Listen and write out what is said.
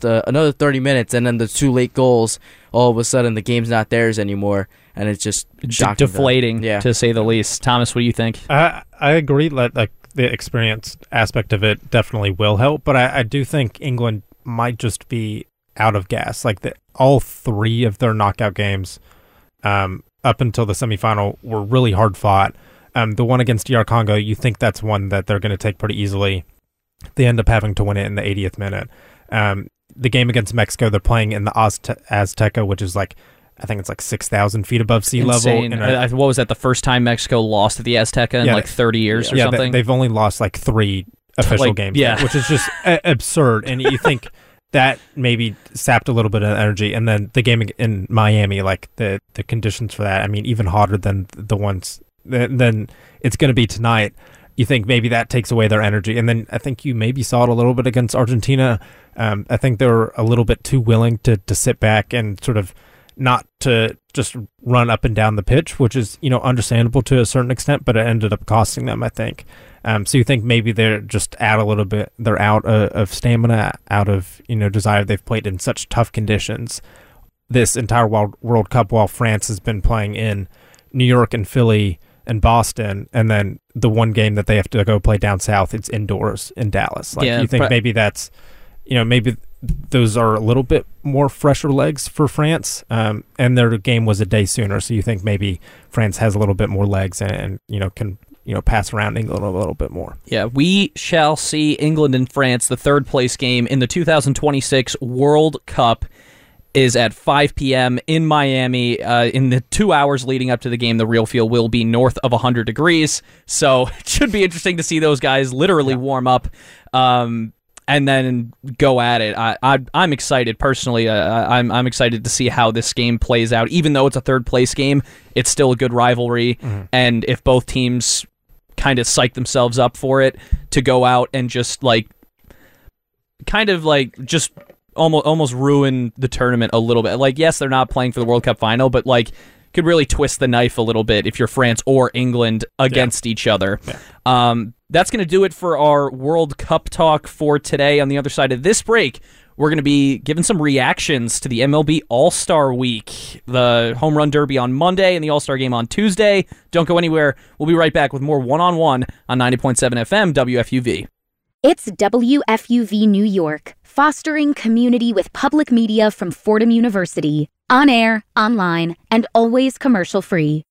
another 30 minutes, and then the 2 late goals, all of a sudden the game's not theirs anymore, and it's just shocking. Deflating, to say the least. Thomas, what do you think? I agree that the experience aspect of it definitely will help, but I do think England might just be out of gas. All 3 of their knockout games up until the semifinal were really hard fought. The one against DR Congo, you think that's one that they're going to take pretty easily. They end up having to win it in the 80th minute. The game against Mexico, they're playing in the Azteca, which is I think it's 6,000 feet above sea level. What was that, the first time Mexico lost at the Azteca in 30 years or something? They've only lost 3 official games, which is just absurd. And you think that maybe sapped a little bit of energy. And then the game in Miami, the conditions for that, I mean, even hotter than the ones then it's going to be tonight. You think maybe that takes away their energy. And then I think you maybe saw it a little bit against Argentina. I think they were a little bit too willing to sit back and sort of not to just run up and down the pitch, which is, understandable to a certain extent, but it ended up costing them, I think. So you think maybe they're just out a little bit, they're out of stamina, out of, desire. They've played in such tough conditions this entire World Cup, while France has been playing in New York and Philly and Boston, and then the one game that they have to go play down south, it's indoors in Dallas. You think maybe that's, maybe those are a little bit more fresher legs for France, and their game was a day sooner, so you think maybe France has a little bit more legs and can pass around England a little bit more. Yeah, we shall see England and France. The third place game in the 2026 World Cup is at 5 p.m. in Miami. In the 2 hours leading up to the game, the real feel will be north of 100 degrees. So it should be interesting to see those guys literally warm up and then go at it. I'm excited personally. I'm excited to see how this game plays out. Even though it's a third place game, it's still a good rivalry. Mm-hmm. And if both teams kind of psych themselves up for it, to go out and just just almost ruin the tournament a little bit. Yes, they're not playing for the World Cup final, but could really twist the knife a little bit if you're France or England against each other. Yeah. That's going to do it for our World Cup talk for today. On the other side of this break, we're going to be giving some reactions to the MLB All-Star Week, the Home Run Derby on Monday and the All-Star Game on Tuesday. Don't go anywhere. We'll be right back with more One-on-One on 90.7 FM WFUV. It's WFUV New York, fostering community with public media from Fordham University. On air, online, and always commercial-free.